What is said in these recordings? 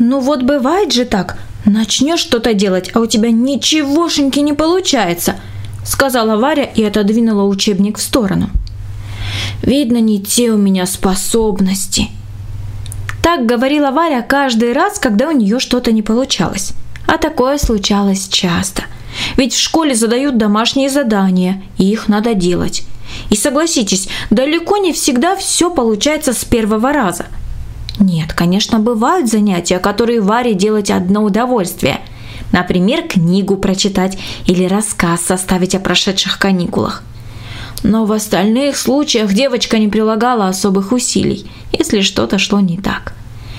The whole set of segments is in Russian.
Ну вот бывает же так, начнешь что-то делать, а у тебя ничегошеньки не получается, сказала Варя и отодвинула учебник в сторону. Видно, не те у меня способности. Так говорила Варя каждый раз, когда у нее что-то не получалось. А такое случалось часто. Ведь в школе задают домашние задания, и их надо делать. И согласитесь, далеко не всегда все получается с первого раза. Нет, конечно, бывают занятия, которые Варе делать одно удовольствие. Например, книгу прочитать или рассказ составить о прошедших каникулах. Но в остальных случаях девочка не прилагала особых усилий, если что-то шло не так.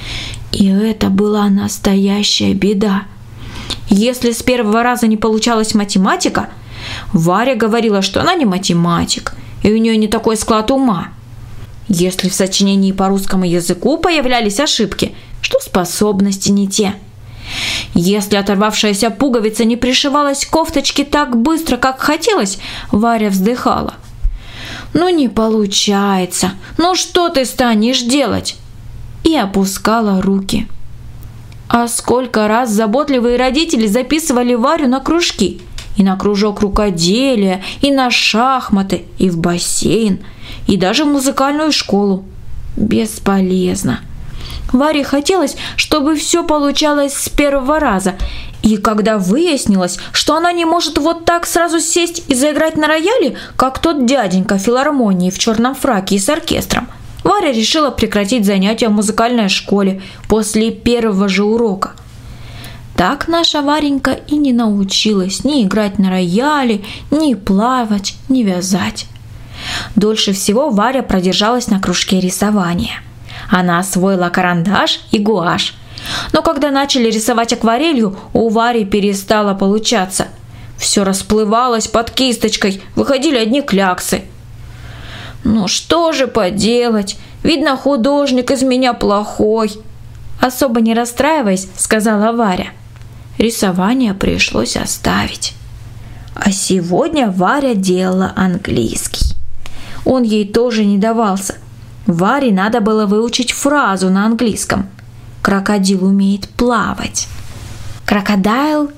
И это была настоящая беда. Если с первого раза не получалась математика, Варя говорила, что она не математик, и у нее не такой склад ума. Если в сочинении по русскому языку появлялись ошибки, что способности не те. Если оторвавшаяся пуговица не пришивалась к кофточке так быстро, как хотелось, Варя вздыхала. «Ну не получается, ну что ты станешь делать?» И опускала руки. А сколько раз заботливые родители записывали Варю на кружки, и на кружок рукоделия, и на шахматы, и в бассейн, и даже в музыкальную школу. Бесполезно. Варе хотелось, чтобы все получалось с первого раза, и когда выяснилось, что она не может вот так сразу сесть и заиграть на рояле, как тот дяденька в филармонии в черном фраке и с оркестром, Варя решила прекратить занятия в музыкальной школе после первого же урока. Так наша Варенька и не научилась ни играть на рояле, ни плавать, ни вязать. Дольше всего Варя продержалась на кружке рисования. Она освоила карандаш и гуашь. Но когда начали рисовать акварелью, у Вари перестало получаться. Все расплывалось под кисточкой, выходили одни кляксы. «Ну что же поделать? Видно, художник из меня плохой». Особо не расстраиваясь, сказала Варя. Рисование пришлось оставить. А сегодня Варя делала английский. Он ей тоже не давался. Варе надо было выучить фразу на английском. «Крокодил умеет плавать». Crocodile